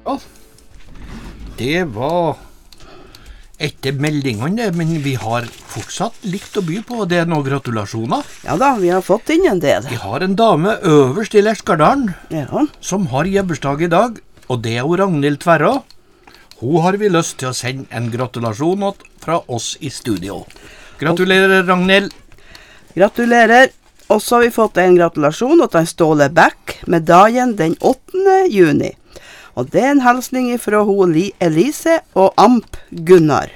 Ja, det var etter meldingene, men vi har fortsatt likt å by på. Det er noen gratulasjoner. Ja da, vi har fått inn en del. Vi har en dame øverst i Leskardalen Ja. som har jebbursdag i dag, og det er jo Ragnhild Tverra. Hun har vi lyst til å sende en gratulasjon fra oss i studio. Gratulerer, Ragnhild. Gratulerer. Og så har vi fått en gratulasjon til Ståle Bæk med dagen den 8. juni. Og det er en hilsning fra Elise og Amp Gunnar.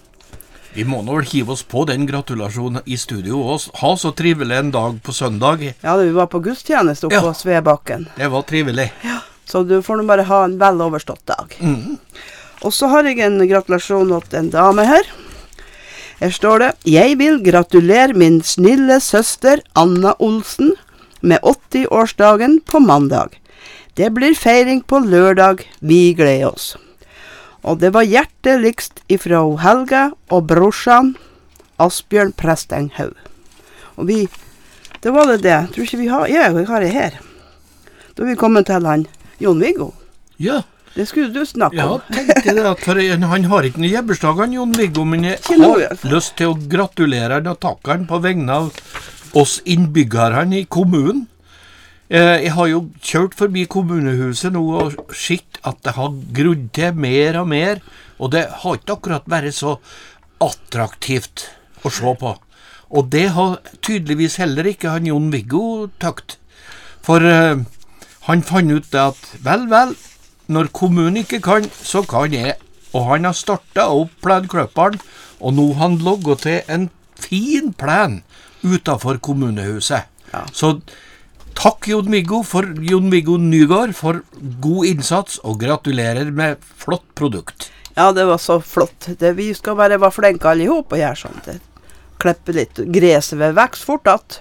Vi må nå vel hive oss på den gratulasjonen i studio og ha så trivelig en dag på søndag. Ja, vi var på gudstjeneste oppe på Svebakken. Det var trivelig. Ja, så du får nå bare ha en vel overstått dag. Og så har jeg en gratulasjon til en dame her. Her står det: Jeg vil gratulere min snille søster Anna Olsen med 80-årsdagen på mandag. Det blir feiring på lørdag, vi gleder oss. Og det var hjerteligst ifra Helga og brorsan Asbjørn Prestenghaug. Og det var det. Tror ikke vi har, jeg har det her. Da vi kommet til han, Jon-Viggo. Ja. Det skulle du snakke om. Ja, tenkte det at han har ikke noen jebbursdag, Jon-Viggo, men jeg har lyst til å gratulere han og takke han på vegne av oss innbyggerne i kommunen. Jeg har jo kjørt forbi kommunehuset nå og sett at det har grudd til mer og mer, og det har ikke akkurat vært så attraktivt å se på. Og det har tydeligvis heller ikke han Jon-Viggo tøkt. For han fant ut det at vel, når kommunen ikke kan, så kan jeg. Og han har startet opp plenkløpperen, og nå har han logget til en fin plen utenfor kommunehuset. Ja. Så takk Jon-Viggo Nygaard for god innsats, og gratulerer med flott produkt. Ja, det var så flott. Vi skal bare være flinke alle ihop og gjøre sånt. Klippe litt gresset ved vekst fortatt.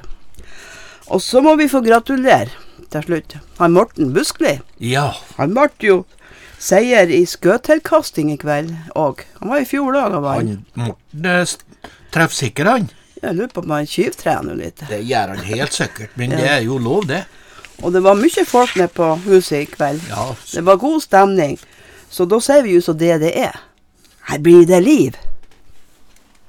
Og så må vi få gratulere til slutt. Han Morten Buskli. Ja. Han ble jo seier i skøtelkasting i kveld, og han var i fjor da. Han Morten treffsikker han. Jeg lurer på om han kyvtrener litt. Det gjør han helt sikkert, men det er jo lov det. Og det var mye folk nede på huset i kveld. Ja. Det var god stemning. Så da sier vi jo så det er. Her blir det liv.